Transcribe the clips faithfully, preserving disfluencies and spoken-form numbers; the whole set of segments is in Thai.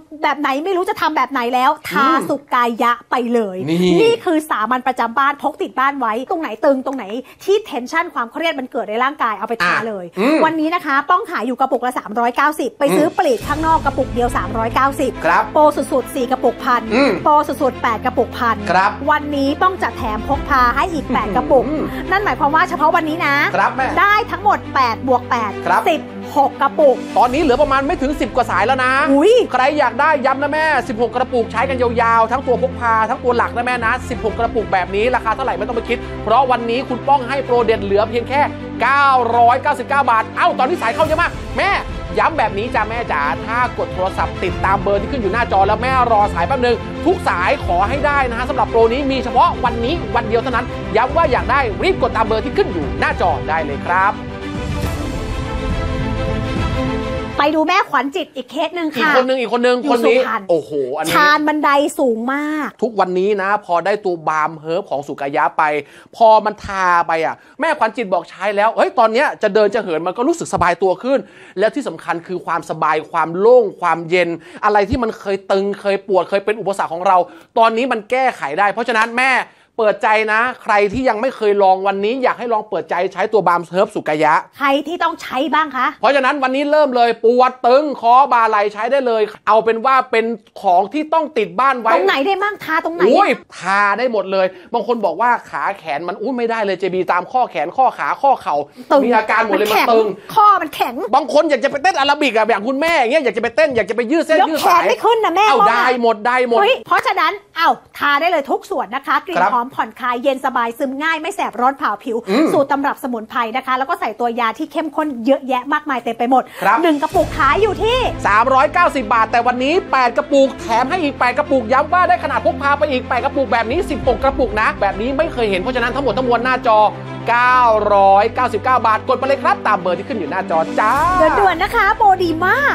แบบไหนไม่รู้จะทำแบบไหนแล้วทาสุกายะไปเลยนี่คือสามัญประจำบ้านพกติดบ้านไว้ตรงไหนตึงตรงไหนที่เทนชั่นความเครียดมันเกิดในร่างกายเอาไปทาเลยวันนี้นะคะป้องขายอยู่กระปุกละสามร้อยเก้าสิบไปซื้อปลีกข้างนอกกระปุกเดียวสามร้อยเก้าสิบครับโปรสุดๆสี่กระปุกพันโปรสุดๆแปดกระปุกพันครับวันนี้ป้องจัดแถมพกพาให้อีกแปดกระปุกนั่นหมายความว่าเฉพาะวันนี้นะครับแม่ได้ทั้งหมดแปดบวกแปด สิบหกกระปุกตอนนี้เหลือประมาณไม่ถึงสิบกว่าสายแล้วนะใครอยากได้ย้ำนะแม่สิบหกกระปุกใช้กันยาวๆทั้งตัวพกพาทั้งตัวหลักนะแม่นะสิบหกกระปุกแบบนี้ราคาเท่าไหร่ไม่ต้องไปคิดเพราะวันนี้คุณป้องให้โปรเด็ดเหลือเพียงแค่เก้าร้อยเก้าสิบเก้าบาทเอ้าตอนนี้สายเข้าเยอะมากแม่ย้ำแบบนี้จ้าแม่จ๋าถ้ากดโทรศัพท์ติดตามเบอร์ที่ขึ้นอยู่หน้าจอแล้วแม่รอสายแป๊บนึงทุกสายขอให้ได้นะฮะสำหรับโปรนี้มีเฉพาะวันนี้วันเดียวเท่านั้นย้ำว่าอยากได้รีบกดตามเบอร์ที่ขึ้นอยู่หน้าจอได้เลยครับไปดูแม่ขวัญจิตอีกเคสหนึ่งค่ะอีกคนนึงอีกคนนึงคนนี้โอ้โหอันนี้ชานบันไดสูงมากทุกวันนี้นะพอได้ตัวบาล์มเฮิร์บของสุกายะไปพอมันทาไปอ่ะแม่ขวัญจิตบอกใช้แล้วเฮ้ยตอนเนี้ยจะเดินจะเหินมันก็รู้สึกสบายตัวขึ้นแล้วที่สำคัญคือความสบายความโล่งความเย็นอะไรที่มันเคยตึงเคยปวดเคยเป็นอุปสรรคของเราตอนนี้มันแก้ไขได้เพราะฉะนั้นแม่เปิดใจนะใครที่ยังไม่เคยลองวันนี้อยากให้ลองเปิดใจใช้ตัวบาล์มเฮิร์บสุกายะใครที่ต้องใช้บ้างคะเพราะฉะนั้นวันนี้เริ่มเลยปวดตึงคอบ่าไหล่ใช้ได้เลยเอาเป็นว่าเป็นของที่ต้องติดบ้านไว้ตรงไหนได้บ้างทาตรงไหนอุ้ยทาได้หมดเลยบางคนบอกว่าขาแขนมันอุ้ยไม่ได้เลยเจบีตามข้อแขนข้อขาข้อเข่ามีอาการหมดเลยมันตึงข้อมันแข็งบางคนอยากจะไปเต้นอาราบิกอะแบบคุณแม่อย่างเงี้ยอยากจะไปเต้นอยากจะไปยืดเส้นยืดสายไม่ขึ้นนะแม่เอาได้หมดได้หมดเพราะฉะนั้นเอาทาได้เลยทุกส่วนนะคะกลิ่นหอมผ่อนคลายเย็นสบายซึมง่ายไม่แสบร้อนเผาผิวสูตรตำรับสมุนไพรนะคะแล้วก็ใส่ตัวยาที่เข้มข้นเยอะแยะมากมายเต็มไปหมดหนึ่งกระปุกขายอยู่ที่สามร้อยเก้าสิบบาทแต่วันนี้แปดกระปุกแถมให้อีกแปดกระปุกย้ำว่าได้ขนาดพกพาไปอีกแปดกระปุกแบบนี้สิบหกกระปุกนะแบบนี้ไม่เคยเห็นเพราะฉะนั้นทั้งหมดทั้งมวลหน้าจอเก้าร้อยเก้าสิบเก้าบาทกดไปเลยครับตามเบอร์ที่ขึ้นอยู่หน้าจอจ้าด่วนๆนะคะโปรดีมาก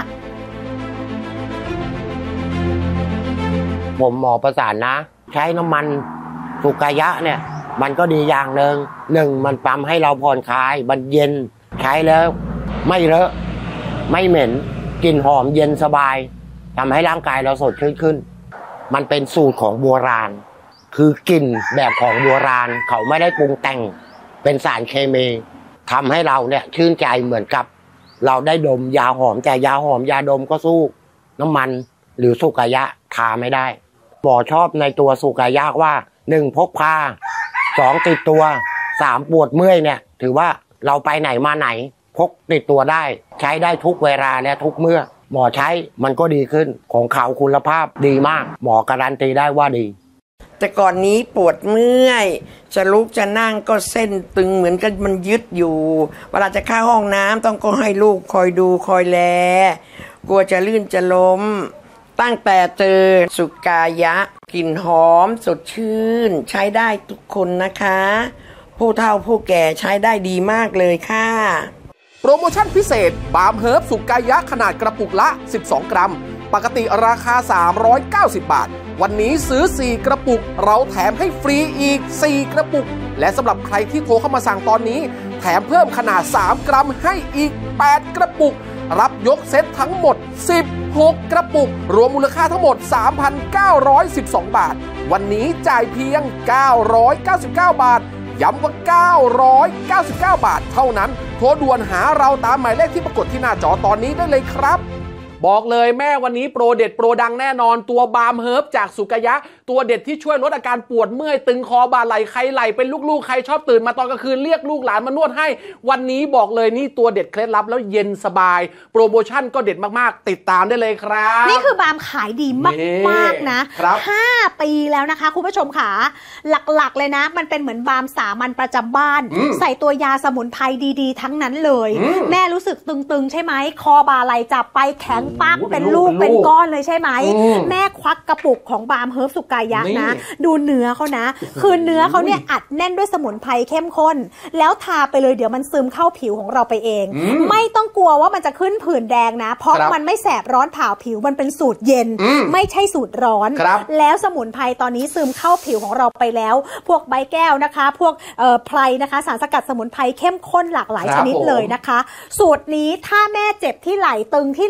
ผมหมอประสานนะใช้น้ำมันสุกายะเนี่ยมันก็ดีอย่างหนึ่งหนึ่งมันปั๊มให้เราผ่อนคลายมันเย็นใช้แล้วไม่เลอะไม่เหม็นกลิ่นหอมเย็นสบายทำให้ร่างกายเราสดชื่นขึ้นมันเป็นสูตรของโบราณคือกลิ่นแบบของโบราณเขาไม่ได้ปรุงแต่งเป็นสารเคมีทำให้เราเนี่ยชื่นใจเหมือนกับเราได้ดมยาหอมแต่ยาหอมยาดมก็สู้น้ำมันหรือสุกายะทาไม่ได้หมอชอบในตัวสุกายะว่าหนึ่งพกพาสองติดตัวสามปวดเมื่อยเนี่ยถือว่าเราไปไหนมาไหนพกติดตัวได้ใช้ได้ทุกเวลาและทุกเมื่อหมอใช้มันก็ดีขึ้นของเขาคุณภาพดีมากหมอการันตีได้ว่าดีแต่ก่อนนี้ปวดเมื่อยจะลุกจะนั่งก็เส้นตึงเหมือนกับมันยึดอยู่เวลาจะเข้าห้องน้ำต้องก็ให้ลูกคอยดูคอยแลกลัวจะลื่นจะล้มตั้งแต่เจอสุกายะกลิ่นหอมสดชื่นใช้ได้ทุกคนนะคะผู้เฒ่าผู้แก่ใช้ได้ดีมากเลยค่ะโปรโมชั่นพิเศษบาล์มเฮิร์บสุกายะขนาดกระปุกละสิบสองกรัมปกติราคาสามร้อยเก้าสิบบาทวันนี้ซื้อสี่กระปุกเราแถมให้ฟรีอีกสี่กระปุกและสำหรับใครที่โทรเข้ามาสั่งตอนนี้แถมเพิ่มขนาดสามกรัมให้อีกแปดกระปุกรับยกเซตทั้งหมดสิบหกกระปุกรวมมูลค่าทั้งหมด สามพันเก้าร้อยสิบสอง บาทวันนี้จ่ายเพียงเก้าร้อยเก้าสิบเก้าบาทย้ำว่าเก้าร้อยเก้าสิบเก้าบาทเท่านั้นโทรด่วนหาเราตามหมายเลขที่ปรากฏที่หน้าจอตอนนี้ได้เลยครับบอกเลยแม่วันนี้โปรเด็ดโปรดังแน่นอนตัวบาล์มเฮิร์บจากสุกายะตัวเด็ดที่ช่วยลดอาการปวดเมื่อยตึงคอบ่าไหล่ใครไหล่เป็นลูกๆใครชอบตื่นมาตอนกลางคืนเรียกลูกหลานมานวดให้วันนี้บอกเลยนี่ตัวเด็ดเคล็ดลับแล้วเย็นสบายโปรโมชั่นก็เด็ดมากๆติดตามได้เลยครับนี่คือบาล์มขายดีมากๆนะห้าปีแล้วนะคะคุณผู้ชมค่ะหลักๆเลยนะมันเป็นเหมือนบาล์มสามัญประจำบ้านใส่ตัวยาสมุนไพรดีๆทั้งนั้นเลยแม่รู้สึกตึงๆใช่ไหมคอบ่าไหล่จับไปแข็งปักเป็นลูกเป็นก้อนเลยใช่ไหมแม่ควักกระปุกของบาล์มเฮิร์บสุกายะนะดูเนื้อเขานะคือเนื้อเขาเนี่ยอัดแน่นด้วยสมุนไพรเข้มข้นแล้วทาไปเลยเดี๋ยวมันซึมเข้าผิวของเราไปเองไม่ต้องกลัวว่ามันจะขึ้นผื่นแดงนะเพราะมันไม่แสบร้อนเผาผิวมันเป็นสูตรเย็นไม่ใช่สูตรร้อนแล้วสมุนไพรตอนนี้ซึมเข้าผิวของเราไปแล้วพวกใบแก้วนะคะพวกเอ่อไพรนะคะสารสกัดสมุนไพรเข้มข้นหลากหลายชนิดเลยนะคะสูตรนี้ถ้าแม่เจ็บที่ไหล่ตึงที่ไหล่ไหล่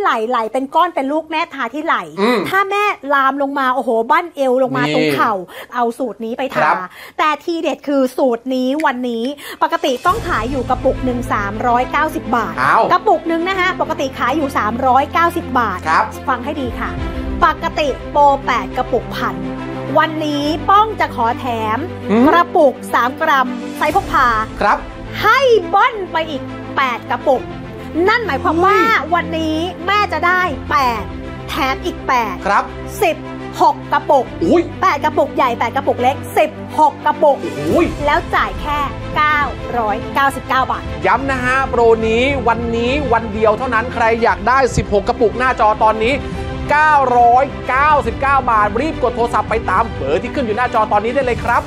ญ่เป็นก้อนเป็นลูกแม่ทาที่ไหล่ถ้าแม่ลามลงมาโอ้โหบั้นเอวลงมาตรงเข่าเอาสูตรนี้ไปทาแต่ทีเด็ดคือสูตรนี้วันนี้ปกติต้องขายอยู่กระปุกหนึ่งสามร้อยเก้าสิบบาทกระปุกหนึ่งนะคะปกติขายอยู่สามร้อยเก้าสิบบาทฟังให้ดีค่ะปกติโปรแปดกระปุกพันวันนี้ป้องจะขอแถมกระปุกสามกรัมไซส์พกพาครับให้บ้อนไปอีกแปดกระปุกนั่นหมายความว่าวันนี้แม่จะได้แปดแถมอีกแปดครับสิบหกกระปุกอุ้ยแปดกระปุกใหญ่แปดกระปุกเล็กสิบหกกระปุกอุ้ยแล้วจ่ายแค่เก้าร้อยเก้าสิบเก้าบาทย้ำนะฮะโปรนี้วันนี้วันเดียวเท่านั้นใครอยากได้สิบหกกระปุกหน้าจอตอนนี้เก้าร้อยเก้าสิบเก้าบาทรีบกดโทรศัพท์ไปตามเบอร์ที่ขึ้นอยู่หน้าจอตอนนี้ได้เลยครับ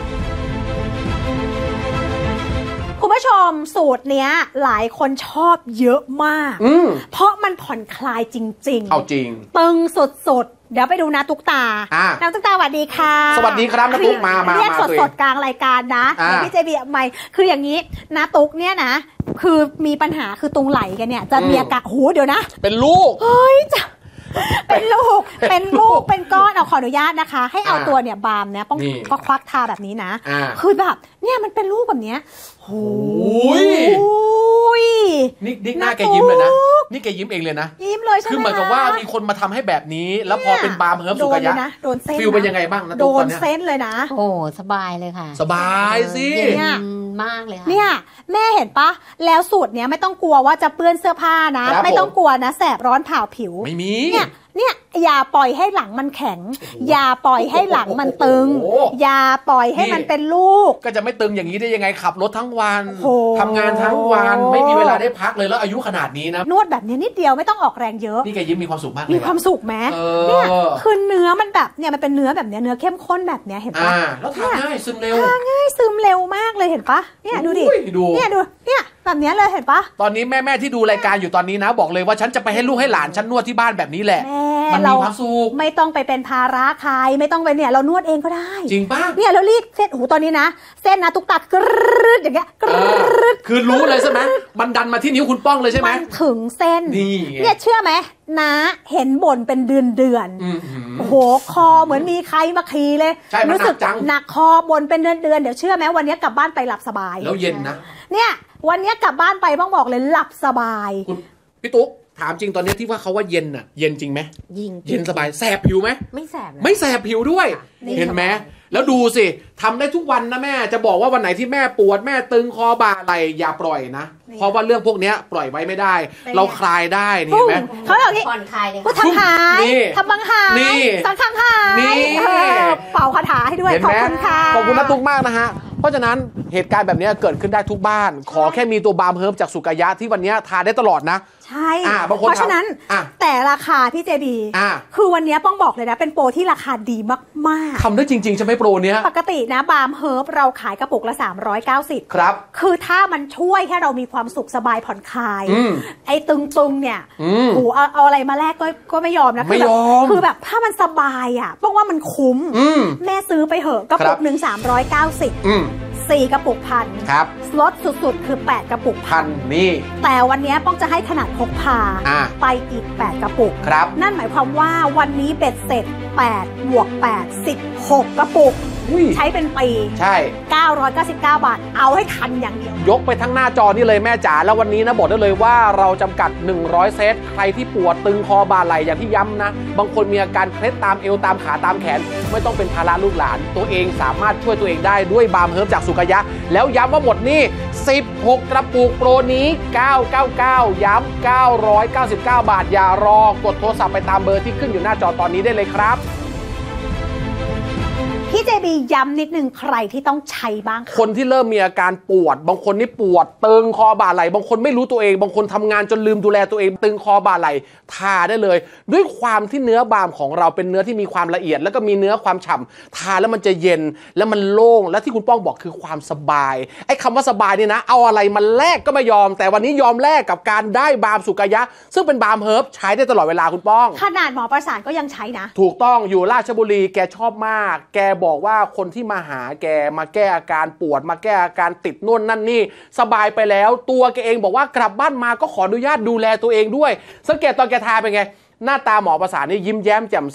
คุณผู้ชมสูตรเนี้ยหลายคนชอบเยอะมากเพราะมันผ่อนคลายจริงๆเอาจริงตึงสดๆเดี๋ยวไปดูนาตุ๊กตานาตุ๊กตาสวัสดีค่ะสวัสดีครับนาตุ๊กมามาเรียกสดๆกลางรายการนะพี่เจบีใหม่คืออย่างนี้นาตุ๊กเนี่ยนะคือมีปัญหาคือตรงไหล่กันเนี่ยจะมีอาการโหเดี๋ยวนะเป็นลูกเฮ้ยจะเป็นลูกเป็นลูกเป็นก้อนเอาขออนุญาตนะคะให้เอาตัวเนี่ยบามเนี่ยป้องก็ควักทาแบบนี้นะคือแบบเนี่ยมันเป็นลูกแบบเนี้ยโอ้ยนี่นี่หน้าแกยิ้มเลยนะนี่แกยิ้มเองเลยนะยิ้มเลยใช่ไหมคือเหมือนกับว่ามีคนมาทำให้แบบนี้แล้วพอเป็นบาร์มเฮิร์บสุกายะโดนเส้นฟิลเป็นยังไงบ้างนะโดนเส้นเลยนะโอ้สบายเลยค่ะสบายสิเนี่ยมากเลยค่ะเนี่ยแม่เห็นปะแล้วสูตรเนี้ยไม่ต้องกลัวว่าจะเปื้อนเสื้อผ้านะไม่ต้องกลัวนะแสบร้อนเผาผิวไม่มีเนี่ยเนี่ยอย่าปล่อยให้หลังมันแข็งอย่าปล่อยให้หลังมันตึงอย่าปล่อยให้มันเป็นลูกก็จะไม่ตึงอย่างนี้ได้ยังไงขับรถทั้งวันทำงานทั้งวันไม่มีเวลาได้พักเลยแล้วอายุขนาดนี้นะนวดแบบนี้นิดเดียวไม่ต้องออกแรงเยอะนี่แกยิ้มมีความสุขมากเลยมีความสุขไหมเนี่ยคือเนื้อมันแบบเนี่ยมันเป็นเนื้อแบบเนี้ยเนื้อเข้มข้นแบบเนี้ยเห็นปะแล้วทาง่ายซึมเร็วทาง่ายซึมเร็วมากเลยเห็นปะเนี่ยดูดิเนี่ยดูเนี่ยแบบนี้เลยเห็นปะตอนนี้แม่แม่ที่ดูรายการอยู่ตอนนี้นะบอกเลยว่าฉันจะไปให้ลูกให้หลานฉันนวดที่บ้านแบบนี้แหละมันมีความสุขไม่ต้องไปเป็นภาระใครไม่ต้องไปเนี่ยเรานวดเองก็ได้จริงป่ะเนี่ยเรารีดเส้นหูตอนนี้นะเส้นนะตุ๊กตากรึดอย่างเงี้ยกรึดคือรู้เลยใช่ไหมมันดันมาที่นิ้วคุณป้องเลยใช่ไหมมันถึงเส้นเนี่ยเชื่อไหมนะเห็นบ่นเป็นเดือนเดือนโอ้โหคอเหมือนมีใครมาขี่เลยรู้สึกหนักคอบ่นเป็นเดือนเดือนเดี๋ยวเชื่อไหมวันนี้กลับบ้านไปหลับสบายแล้วเย็นนะเนี่ยวันนี้กลับบ้านไปบ้องบอกเลยหลับสบายคุณพี่ตุ๊กถามจริงตอนนี้ที่ว่าเขาว่าเย็นน่ะเย็นจริงไหมเย็นสบายแสบผิวไหมไม่แสบไม่แสบผิวด้วยเห็นไหมแล้วดูสิทำได้ทุกวันนะแม่จะบอกว่าวันไหนที่แม่ปวดแม่ตึงคอบ่าไหล่อย่าปล่อยนะเพราะว่าเรื่องพวกนี้ปล่อยไว้ไม่ได้เราคลายได้เห็นไหมเขาบอกนี่ผ่อนคลายเลยพูดทำหายทำบังหายสังขังหายเป่าคาถาให้ด้วยขอบคุณค่ะขอบคุณนัทตุ๊กมากนะฮะเพราะฉะนั้นเหตุการณ์แบบนี้เกิดขึ้นได้ทุกบ้านขอแค่มีตัวบาร์มเฮิร์บจากสุกายะที่วันนี้ทานได้ตลอดนะใช่เพราะฉะนั้นแต่ราคาพี่เจบีคือวันนี้ป้องบอกเลยนะเป็นโปรที่ราคาดีมากๆทำได้จริงๆใช่ไหมโปรเนี้ยปกตินะบาร์มเฮิร์บเราขายกระปุกละสามร้อยเก้าสิบครับคือถ้ามันช่วยให้เรามีความสุขสบายผ่อนคลายไอ้ตึงๆเนี่ยโหเอาเอาอะไรมาแลกก็ก็ไม่ยอมนะไม่ยอมคือแบบถ้ามันสบายอ่ะป้องว่ามันคุ้มแม่ซื้อไปเหอะกระปุกหนึ่งสามร้อยเก้าสิบสี่กระปุกพันครับลดสุดๆคือแปดกระปุกพันนี่แต่วันนี้ป้องจะให้ขนาดพกพาไปอีกแปดกระปุกครับนั่นหมายความว่าวันนี้เบ็ดเสร็จแปดบวกแปด สิบหกกระปุกใช้เป็นปีใช่เก้าร้อยเก้าสิบเก้าบาทเอาให้ทันอย่างเดียวยกไปทั้งหน้าจอนี่เลยแม่จ๋าแล้ววันนี้นะบอกได้เลยว่าเราจำกัดหนึ่งร้อยเซตใครที่ปวดตึงคอบ่าไหล่อย่างที่ย้ำนะบางคนมีอาการเคล็ดตามเอวตามขาตามแขนไม่ต้องเป็นภาระลูกหลานตัวเองสามารถช่วยตัวเองได้ด้วยบาร์มเฮิร์บจากสุกายะแล้วย้ำว่าหมดนี่สิบหกกระปุกโปรนี้เก้าร้อยเก้าสิบเก้าย้ำเก้าร้อยเก้าสิบเก้าบาทอย่ารอกดโทรศัพท์ไปตามเบอร์ที่ขึ้นอยู่หน้าจอตอนนี้ได้เลยครับพี่เจบีย้ำนิดนึงใครที่ต้องใช้บ้างคนที่เริ่มมีอาการปวดบางคนนี่ปวดตึงคอบ่าไหล่บางคนไม่รู้ตัวเองบางคนทำงานจนลืมดูแลตัวเองตึงคอบ่าไหล่ทาได้เลยด้วยความที่เนื้อบาล์มของเราเป็นเนื้อที่มีความละเอียดแล้วก็มีเนื้อความฉ่ำทาแล้วมันจะเย็นแล้วมันโล่งและที่คุณป้องบอกคือความสบายไอ้คำว่าสบายนี่นะเอาอะไรมาแลกก็ไม่ยอมแต่วันนี้ยอมแลกกับการได้บาล์มสุกายะซึ่งเป็นบาล์มเฮิร์บใช้ได้ตลอดเวลาคุณป้องขนาดหมอประสานก็ยังใช้นะถูกต้องอยู่ราชบุรีแกชอบมากแกบอกว่าคนที่มาหาแกมาแก้อาการปวดมาแก้อาการติดน่นนั่นนี่สบายไปแล้วตัวแกเองบอกว่ากลับบ้านมาก็ขออนุญาตดูแลตัวเองด้วยสังเกตตอนแกทาเป็นไงหน้าตาหมอประสานนี่ยิ้มแย้มแจ่มใส